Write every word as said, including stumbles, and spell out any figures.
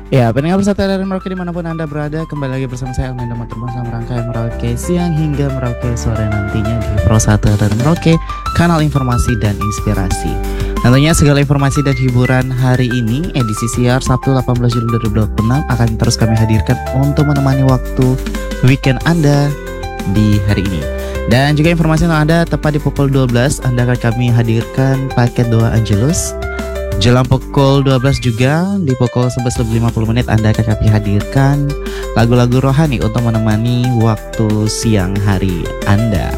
Ya, pendengar peserta dari Merauke dimanapun Anda berada, kembali lagi bersama saya Almenda Maturmas dalam rangkaian Merauke Siang hingga Merauke Sore nantinya di Pro satu dari Merauke, kanal informasi dan inspirasi. Tentunya segala informasi dan hiburan hari ini, edisi siar Sabtu delapan belas Juli dua ribu dua puluh enam akan terus kami hadirkan untuk menemani waktu weekend Anda di hari ini. Dan juga informasi untuk Anda tepat di pukul dua belas, Anda akan kami hadirkan paket doa Angelus. Jelang pukul dua belas juga, di pukul sebelas lebih lima puluh menit Anda akan kami hadirkan lagu-lagu rohani untuk menemani waktu siang hari Anda.